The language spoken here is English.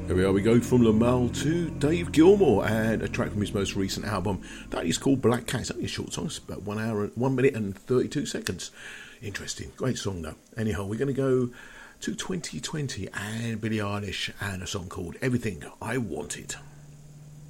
There we are, we go from Lamal to Dave Gilmour and a track from his most recent album that is called Black Cat. It's only a short song, it's about 1 minute and 32 seconds. Interesting, great song though. Anyhow, we're going to go to 2020 and Billie Eilish and a song called Everything I Wanted.